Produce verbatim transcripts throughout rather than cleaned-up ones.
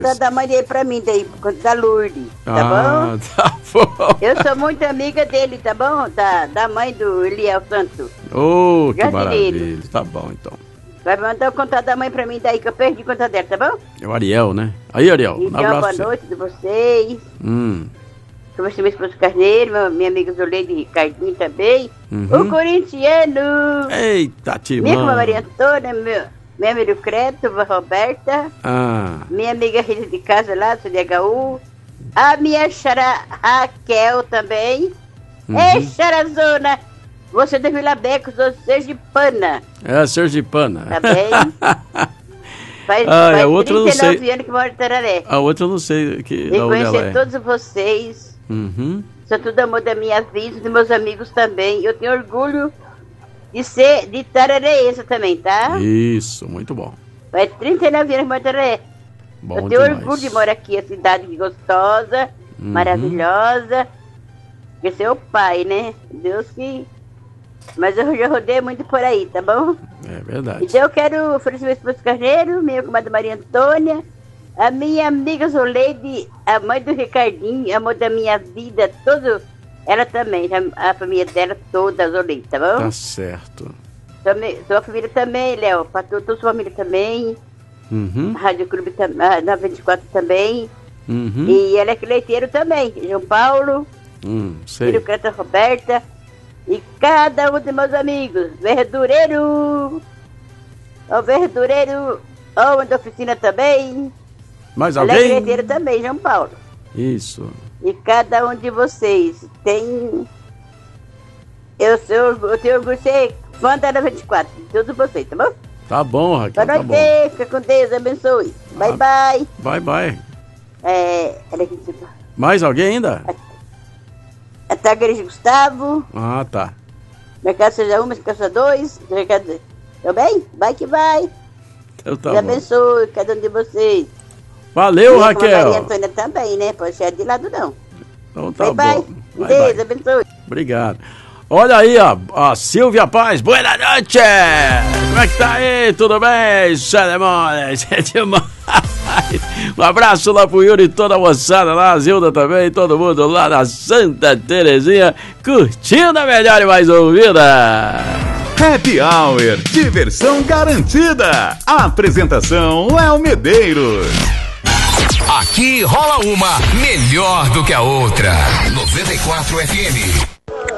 Da mãe dele pra mim, daí, por conta da Lourdes, tá ah, bom? Tá bom. Eu sou muito amiga dele, tá bom? Da, da mãe do Eliel Santos. Ô, oh, que Jardineiro. maravilha. Tá bom, então. Vai mandar o contato da mãe pra mim daí, que eu perdi o contato dela, tá bom? É o Ariel, né? Aí, Ariel, um Então, abraço. boa pra noite de vocês. Hum. Conversei com meu esposo Carneiro, meu, minha amiga Zoleide Ricardinho também. Uhum. O corintiano. Eita, Timão. Minha irmã Maria Antônia, meu, meu amigo Creto, a Roberta. Ah. Minha amiga Rita de casa lá, do C D H U. A minha xará Raquel também. Uhum. Ei, xarazona, você da Vila Beco, sou sergipana. É, sergipana. Tá bem? Faz, Ah, faz a outra eu não trinta e nove sei. anos que mora em Tararé. A outra eu não sei que, E da onde ela conhecer é. todos vocês. Uhum. Sou tudo amor da minha vida e dos meus amigos também. Eu tenho orgulho de ser de tarareense também, tá? Isso, muito bom. Faz trinta e nove anos que moro em Tararé. Bom Eu tenho demais. orgulho de morar aqui, a cidade gostosa, Uhum. maravilhosa. Porque seu pai, né? Deus que... Mas eu já rodei muito por aí, tá bom? É verdade. Então eu quero oferecer meu esposo Carneiro, minha comadre Maria Antônia, a minha amiga Zoleide, a mãe do Ricardinho, amor da minha vida, todo... Ela também, a, a família dela toda, a Zoleide, tá bom? Tá certo. Também, sua família também, Léo, pra tu, tua família também, Uhum. a Rádio Clube tam, a noventa e quatro também, Uhum. e ela é leiteiro também, João Paulo, Hum, sei. filho Canta Roberta, e cada um dos meus amigos, verdureiro, o verdureiro, homem da oficina também, Mais ela é alguém? leiteiro também, João Paulo. Isso. E cada um de vocês tem... Eu, sou, eu tenho orgulho de ser fã da noventa e quatro, de todos vocês, tá bom? Tá bom, Raquel, Boa tá noite, bom. fica com Deus, abençoe. Bye, Ah. bye. Bye, bye. É... Ela aqui, Mais alguém ainda? a Tagarija Gustavo, Ah, tá. Mercado Seja Uma, Seja Dois, Mercado... Tá bem? Vai que vai. Então tá Deus bom. abençoe cada um de vocês. Valeu, Minha irmã Maria Raquel. Antônia também, né? Pode ser de lado não. Então tá Bye, bom. bye. Bye, Deus bye. abençoe. Obrigado. Olha aí, ó, a Silvia Paz. Boa noite! Como é que tá aí? Tudo bem? Celemônias, é demais. Um abraço lá pro Yuri e toda a moçada lá, a Zilda também, todo mundo lá na Santa Terezinha, curtindo a melhor e mais ouvida. Happy Hour, diversão garantida. A apresentação Léo Medeiros. Aqui rola uma melhor do que a outra. noventa e quatro F M.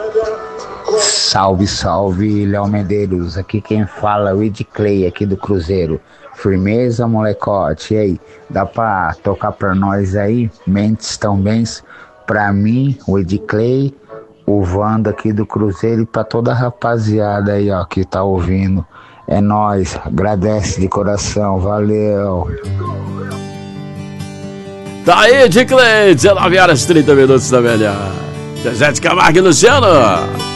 Salve, salve, Léo Medeiros. Aqui quem fala é o Ed Clay, aqui do Cruzeiro. Firmeza, molecote. E aí, dá pra tocar pra nós aí? Mentes tão bens. Pra mim, o Ed Clay, o Wanda aqui do Cruzeiro e pra toda a rapaziada aí, ó, que tá ouvindo. É nóis, agradece de coração, valeu. Tá aí, de Clay, dezenove horas e trinta minutos da melhor. Zezé de Camargo e Luciano.